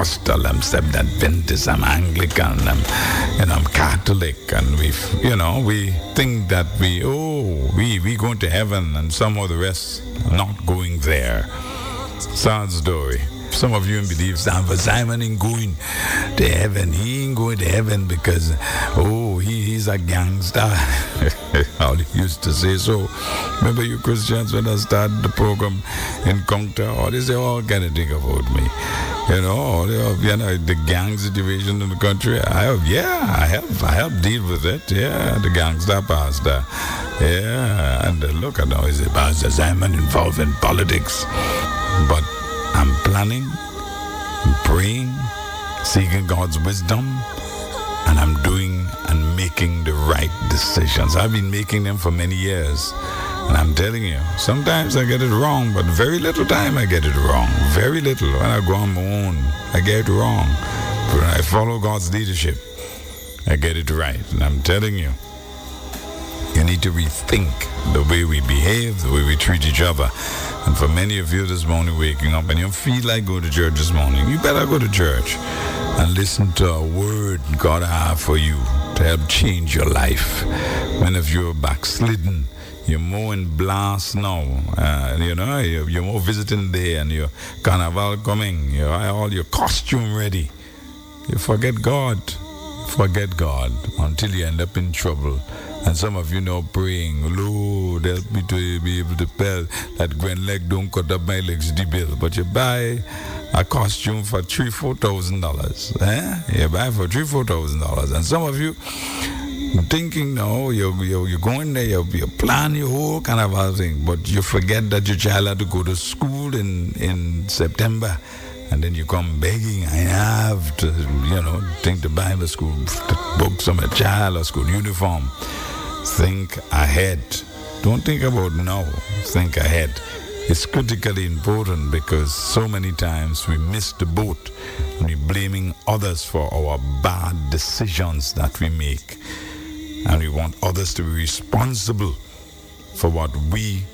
Pentecostal, I'm Seventh Adventist, I'm Anglican, I'm Catholic, and we think that we going to heaven, and some of the rest are not going there. Sad story. Some of you believe Sanford Simon ain't going to heaven. He ain't going to heaven because, he's a gangster. How they used to say so. Remember you Christians when I started the program Encounter, they say all kind of thing about me. The gang situation in the country. I help deal with it. Yeah, the gangster pastor. Yeah, and look at now, is it Pastor Simon involved in politics? But I'm planning, I'm praying, seeking God's wisdom, and I'm doing and making the right decisions. I've been making them for many years, and I'm telling you, sometimes I get it wrong, but very little time I get it wrong. Very little. When I go on my own, I get it wrong. But when I follow God's leadership, I get it right. And I'm telling you, you need to rethink the way we behave, the way we treat each other. And for many of you this morning waking up and you feel like going to church this morning, you better go to church and listen to a word God have for you to help change your life. Many of you are backslidden. You're more in blast now. You're more visiting day and your carnival coming. You have all your costume ready. You forget God. Forget God until you end up in trouble. And some of you now praying, Lord, help me to be able to tell that Gwen leg don't cut up my legs the bill. But you buy a costume for $3,000-$4,000. You buy for $3,000-$4,000. And some of you thinking now, you're going there, you plan your whole kind of thing, but you forget that your child had to go to school in September. And then you come begging, I have to, think to buy the school books for my child or school uniform. Think ahead. Don't think about now. Think ahead. It's critically important because so many times we miss the boat and we're blaming others for our bad decisions that we make. And we want others to be responsible for what we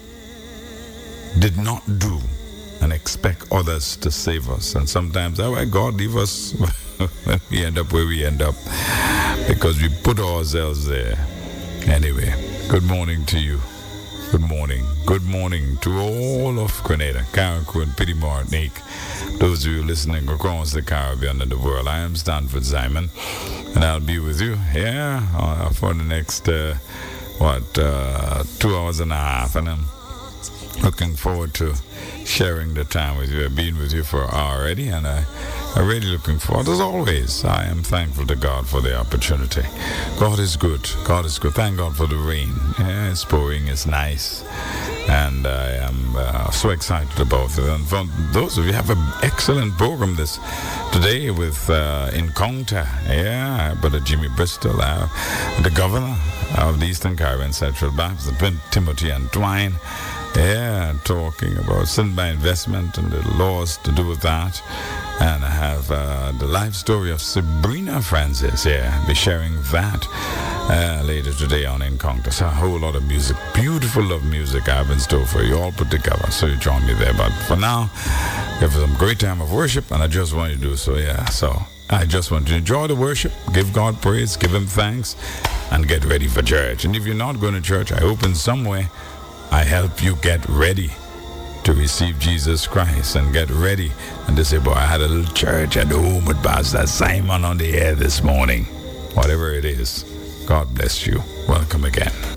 did not do and expect others to save us. And sometimes, God leave us when we end up where we end up because we put ourselves there. Anyway, good morning to you. Good morning. Good morning to all of Grenada, Carriacou, and Petite Martinique. Those of you listening across the Caribbean and the world, I am Stanford Simon, and I'll be with you here for the next 2 hours and a half, and I'm looking forward to sharing the time with you. I've been with you for an hour already, and I'm really looking forward. As always, I am thankful to God for the opportunity. God is good. God is good. Thank God for the rain. Yeah, it's pouring. It's nice. And I am so excited about it. And for those of you, have an excellent program today with Encounter. Yeah, Brother Jimmy Bristol, the governor of the Eastern Caribbean Central Bank, Timothy Antwine. Yeah, talking about sin by investment and the laws to do with that. And I have the life story of Sabrina Francis. Yeah, I'll be sharing that later today on Encounter. So a whole lot of music, beautiful love music I have in store for you all put together. So you join me there. But for now, we have some great time of worship, and I just want you to do so. Yeah, so I just want you to enjoy the worship, give God praise, give Him thanks, and get ready for church. And if you're not going to church, I hope in some way I help you get ready to receive Jesus Christ and get ready. And they say, boy, I had a little church at home with Pastor Simon on the air this morning. Whatever it is, God bless you. Welcome again.